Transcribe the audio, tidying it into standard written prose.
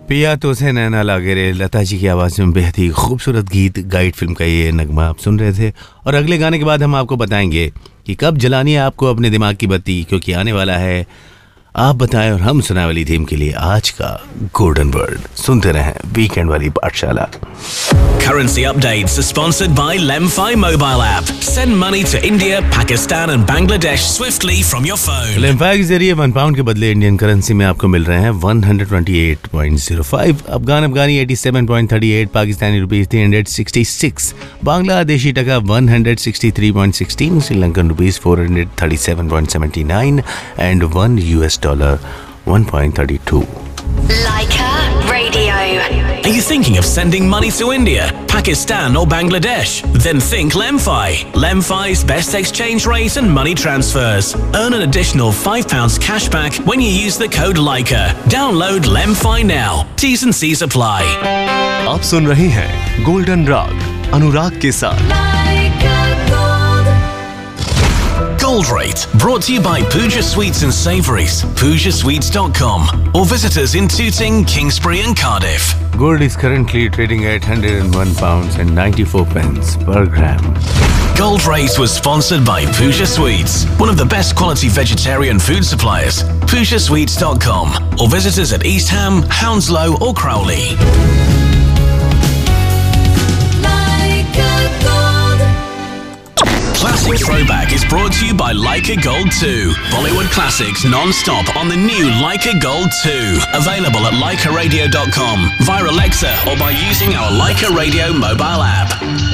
पिया तो से नैना लागे रे, लता जी की आवाज़ में बेहद ही खूबसूरत गीत गाइड फिल्म का ये नगमा आप सुन रहे थे। और अगले गाने के बाद हम आपको बताएंगे कि कब जलानी है आपको अपने दिमाग की बत्ती, क्योंकि आने वाला है आप बताएं और हम सुनाए वाली थीम के लिए आज का गोल्डन वर्ड। सुनते रहें वीकेंड वाली पाठशाला। Currency updates are sponsored by Lemfi mobile app. Send money to India, Pakistan and Bangladesh swiftly from your phone. लेम्फा के जरिए £1 के बदले इंडियन करेंसी में आपको मिल रहे हैं 128.05, अफगानी 87.38, पाकिस्तानी रुपीस 366, बांग्लादेशी टका 163.16, Sri Lankan rupees 437.79 and $1 1.32. Leica Radio. Are you thinking of sending money to India, Pakistan or Bangladesh? Then think Lemfi. Lemfi's best exchange rate and money transfers. Earn an additional £5 cashback when you use the code Leica. Download Lemfi now. T's and C's apply. आप सुन रहे हैं golden राग अनुराग के साथ। Gold Rate, brought to you by Pooja Sweets and Savouries, PoojaSweets.com, or visit us in Tooting, Kingsbury and Cardiff. Gold is currently trading at £101.94 per gram. Gold Rate was sponsored by Pooja Sweets, one of the best quality vegetarian food suppliers. PoojaSweets.com, or visit us at East Ham, Hounslow or Crowley. Classic Throwback is brought to you by Leica Gold 2. Bollywood classics non-stop on the new Leica Gold 2. Available at leicaradio.com, via Alexa or by using our Leica Radio mobile app.